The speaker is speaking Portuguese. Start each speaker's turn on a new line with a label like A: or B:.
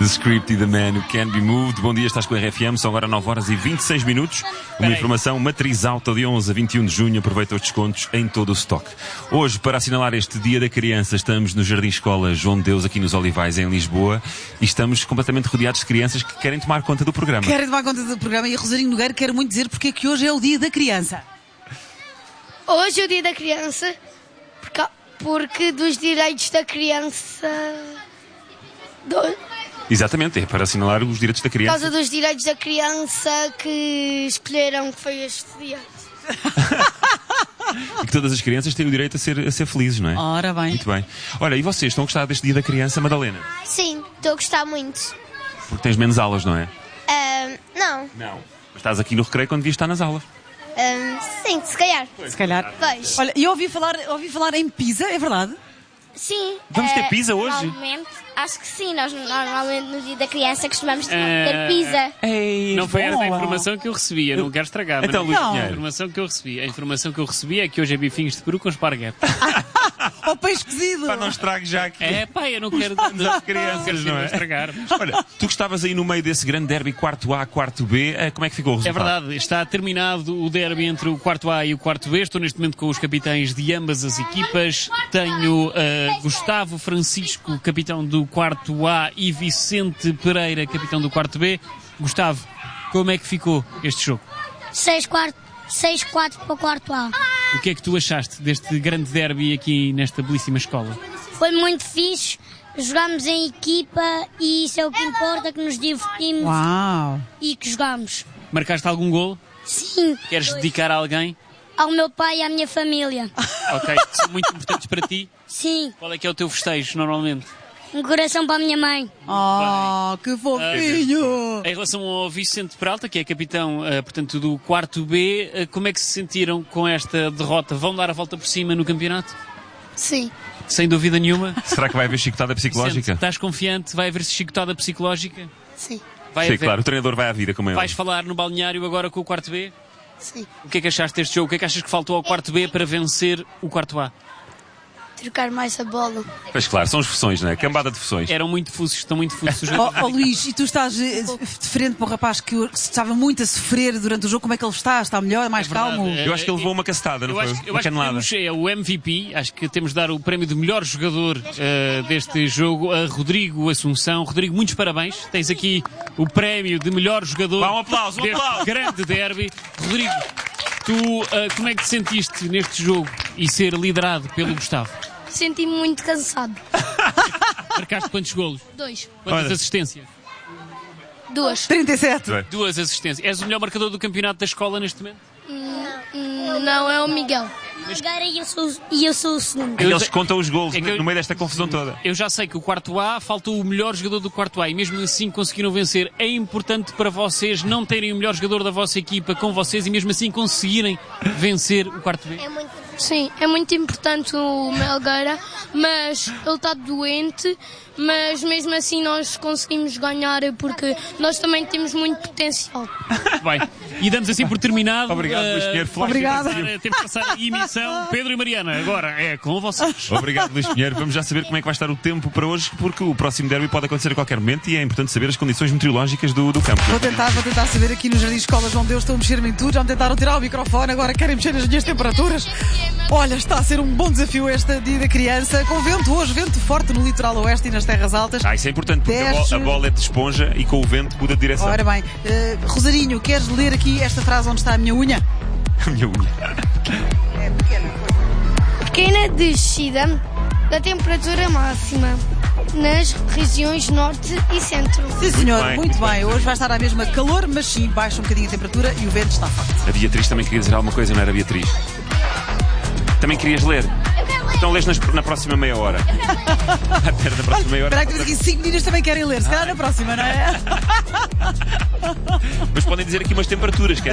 A: The Script e The Man Who Can't Be Moved. Bom dia, estás com a RFM, são agora 9 horas e 26 minutos. Uma informação, matriz alta de 11 a 21 de junho, aproveita os descontos em todo o stock. Hoje, para assinalar este Dia da Criança, estamos no Jardim Escola João de Deus, aqui nos Olivais, em Lisboa, e estamos completamente rodeados de crianças que querem tomar conta do programa.
B: Querem tomar conta do programa e a Rosarinho Nogueira quer muito dizer porque é que hoje é o Dia da Criança.
C: Hoje é o Dia da Criança, porque dos direitos da criança...
A: Exatamente, é para assinalar os direitos da
C: Por
A: criança.
C: causa dos direitos da criança que escolheram que foi este dia.
A: E que todas as crianças têm o direito a ser felizes, não é?
B: Ora bem.
A: Muito bem. Olha, e vocês estão a gostar deste Dia da Criança, Madalena?
C: Sim, estou a gostar muito.
A: Porque tens menos aulas, não é?
C: Não.
A: Não. Mas estás aqui no recreio quando devias estar nas aulas.
C: Sim, se calhar.
B: Se calhar.
C: Pois.
B: Olha, e ouvi falar em pizza, é verdade?
C: Sim.
A: Vamos ter pizza hoje?
C: Normalmente, acho que sim. Nós normalmente no Dia da Criança costumamos ter pizza.
A: Ei,
D: Não foi essa a
B: boa.
D: informação que eu recebi, eu não quero estragar. Mas
A: Então,
D: não
A: Luís
D: foi a
A: Pinheiro.
D: informação que eu recebi é que hoje é bifinhos de peru com esparguete.
B: Ou peixe cozido.
A: Pá, não estrague já aqui.
D: É pá, eu não quero
A: As crianças, não é?
D: estragar. Mas...
A: Olha, tu que estavas aí no meio desse grande derby quarto A, quarto B, como é que ficou o
D: É
A: resultado?
D: verdade, está terminado o derby entre o quarto A e o quarto B. Estou neste momento com os capitães de ambas as equipas. Tenho Gustavo Francisco, capitão do quarto A, e Vicente Pereira, capitão do quarto B. Gustavo, como é que ficou este jogo?
C: 6-4 para o quarto A.
D: O que é que tu achaste deste grande derby aqui nesta belíssima escola?
C: Foi muito fixe. Jogámos em equipa e isso é o que importa, que nos divertimos
B: Uau.
C: e que jogamos.
D: Marcaste algum golo?
C: Sim,
D: Queres dedicar a alguém?
C: ao meu pai e à minha família.
D: Ok, são muito importantes para ti.
C: Sim,
D: Qual é que é o teu festejo, normalmente?
C: um coração para a minha mãe.
B: Oh, que fofinho.
D: Em relação ao Vicente Peralta, que é capitão, portanto, do quarto B, como é que se sentiram com esta derrota? Vão dar a volta por cima no campeonato?
C: Sim.
D: Sem dúvida nenhuma.
A: Será que vai haver chicotada
D: Vicente,
A: psicológica?
D: estás confiante? Vai haver chicotada psicológica?
C: Sim,
D: Vai
A: Sim,
D: haver...
A: claro, o treinador vai à vida, como é
D: Vais
A: ele.
D: falar no balneário agora com o quarto B?
C: sim.
D: O que é que achaste deste jogo? O que é que achas que faltou ao quarto B para vencer o quarto A?
C: Trocar mais a bola.
A: Pois claro, são os fusões, não é? Cambada de fusões.
D: Eram muito fusos, estão muito fusos.
B: Oh, Luís, e tu estás de frente para o rapaz que estava muito a sofrer durante o jogo, como é que ele está? Está melhor, mais
D: verdade,
B: calmo?
A: Eu acho que ele levou uma cacetada, não
D: Eu
A: foi?
D: acho, eu
A: Uma
D: acho que
A: canelada.
D: temos o MVP, acho que temos de dar o prémio de melhor jogador deste jogo a Rodrigo Assunção. Rodrigo, muitos parabéns. Tens aqui o prémio de melhor jogador
A: Vá, um aplauso, um
D: deste
A: aplauso.
D: grande derby. Rodrigo, tu como é que te sentiste neste jogo e ser liderado pelo Gustavo?
C: Senti-me muito cansado.
D: Marcaste quantos golos?
C: 2.
D: Quantas
A: Olha.
D: assistências?
C: 2.
B: 37.
A: Bem.
D: 2 assistências. És o melhor marcador do campeonato da escola neste momento?
C: Não, é o Miguel. E eu sou o segundo.
A: É que eles contam os golos
D: É que eu-
A: no meio desta confusão toda.
D: Eu já sei que o quarto A faltou o melhor jogador do quarto A e mesmo assim conseguiram vencer. É importante para vocês não terem o melhor jogador da vossa equipa com vocês e mesmo assim conseguirem vencer o quarto B.
C: Sim, é muito importante o Melgueira, mas ele está doente, mas mesmo assim nós conseguimos ganhar porque nós também temos muito potencial.
D: Bem, e damos assim por terminado.
A: Obrigado, Luís Pinheiro. Flash.
B: Obrigada.
D: Temos que passar a emissão. Pedro e Mariana, agora é com vocês.
A: Obrigado, Luís Pinheiro. Vamos já saber como é que vai estar o tempo para hoje, porque o próximo derby pode acontecer a qualquer momento e é importante saber as condições meteorológicas do campo.
B: Vou tentar saber aqui no Jardim Escola João de Deus, estão a mexer-me em tudo, já me tentaram tirar o microfone, agora querem mexer nas minhas temperaturas. Olha, está a ser um bom desafio este Dia da Criança, com vento hoje, vento forte no litoral oeste e nas terras altas.
A: Isso é importante, porque
B: Desce.
A: a bola é de esponja e com o vento muda de direção.
B: Ora bem, Rosarinho, queres ler aqui esta frase onde está a minha unha?
A: A minha unha.
C: Pequena descida da temperatura máxima nas regiões norte e centro.
B: Sim, senhor,
A: bem,
B: muito
A: muito
B: bem.
A: bem.
B: Hoje vai estar à mesma calor, mas sim, baixa um bocadinho a temperatura e o vento está forte.
A: A Beatriz também queria dizer alguma coisa, não era, Beatriz? Também querias ler? Então lês na próxima meia hora. Até na próxima meia hora.
B: Espera aí que temos aqui 5 meninas também querem ler, se calhar na próxima, não é?
A: Mas podem dizer aqui umas temperaturas, que é